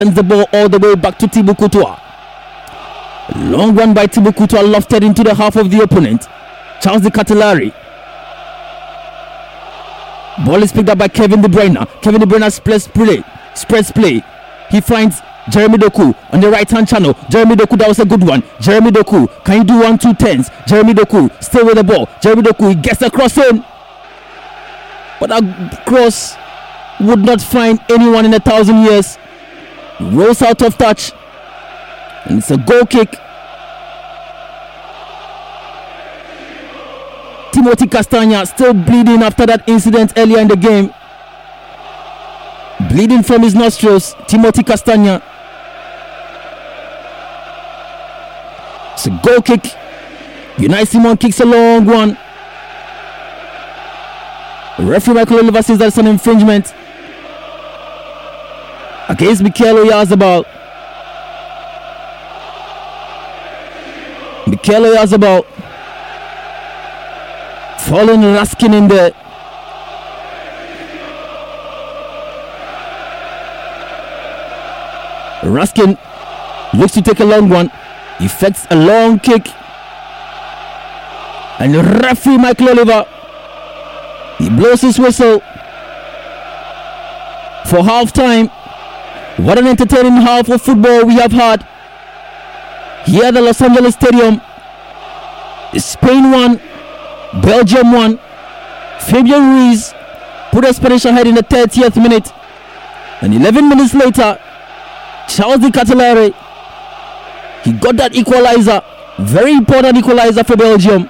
sends the ball all the way back to Thibaut Courtois. Long one by Thibaut Courtois, lofted into the half of the opponent. Charles De Ketelaere. Ball is picked up by Kevin De Bruyne. Kevin De Bruyne spreads play. He finds Jeremy Doku on the right hand channel. Jeremy Doku, that was a good one. Jeremy Doku, can you do 1-2-10s? Jeremy Doku, stay with the ball. Jeremy Doku, he gets the cross in. But that cross would not find anyone in 1,000 years. Rolls out of touch. And it's a goal kick. Timothy Castagne still bleeding after that incident earlier in the game. Bleeding from his nostrils. Timothy Castagne. It's a goal kick. Unai Simon kicks a long one. Referee Michael Oliver says that's an infringement against Mikel Oyarzabal. Mikel Oyarzabal following Raskin in there. Raskin looks to take a long one. Effects a long kick. And referee Michael Oliver, he blows his whistle for half time. What an entertaining half of football we have had here at the Los Angeles Stadium. Spain won, Belgium won. Fabian Ruiz put the Spanish ahead in the 30th minute. And 11 minutes later, Charles De Ketelaere, he got that equalizer. Very important equalizer for Belgium.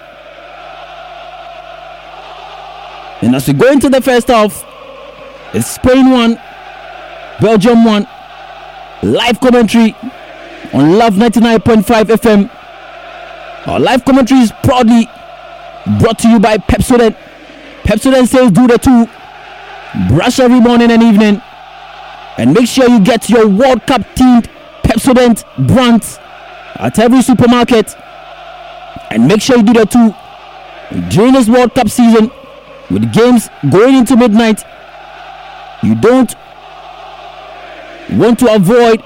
And as we go into the first half, it's Spain 1, Belgium 1. Live commentary on Love 99.5 FM. Our live commentary is proudly brought to you by Pepsodent. Pepsodent says do the two. Brush every morning and evening. And make sure you get your World Cup themed Pepsodent brands at every supermarket. And make sure you do the two during this World Cup season. With games going into midnight, you want to avoid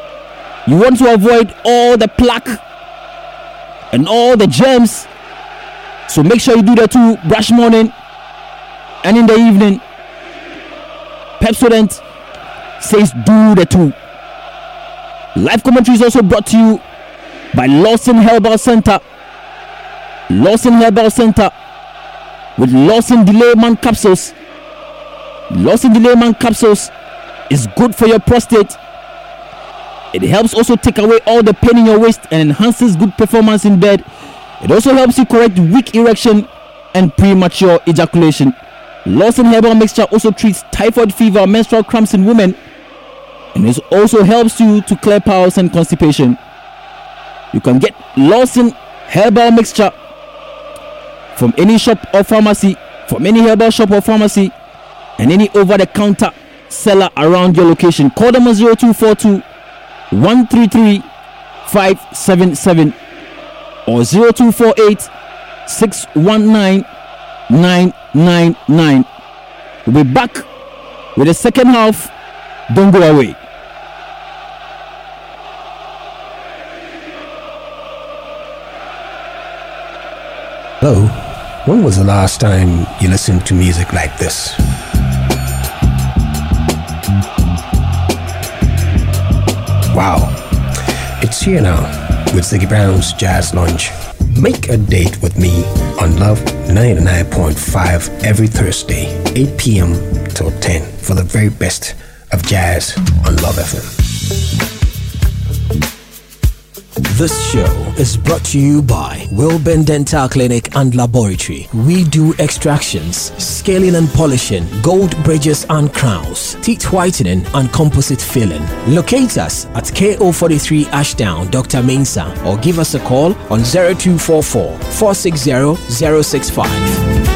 all the plaque and all the germs. So make sure you do the two, brush morning and in the evening. Pepsodent says do the two. Live commentary is also brought to you by Lawson Herbal Center. Lawson Herbal Center with Lawson Delayman capsules. Lawson Delayman capsules is good for your prostate. It helps also take away all the pain in your waist and enhances good performance in bed. It also helps you correct weak erection and premature ejaculation. Lawson Herbal Mixture also treats typhoid fever, menstrual cramps in women, and it also helps you to clear piles and constipation. You can get Lawson Herbal Mixture from any shop or pharmacy, from any herbal shop or pharmacy, and any over-the-counter seller around your location. Call them on 0242 133 577 or 0248 619 999. We'll be back with the second half. Don't go away. Hello, when was the last time you listened to music like this? Wow, it's here now with Ziggy Brown's Jazz Lounge. Make a date with me on Love 99.5 every Thursday, 8 p.m. till 10 for the very best of jazz on Love FM. This show is brought to you by Wilben Dental Clinic and Laboratory. We do extractions, scaling and polishing, gold bridges and crowns, teeth whitening and composite filling. Locate us at KO43 Ashdown, Dr. Mensah, or give us a call on 0244 460 065.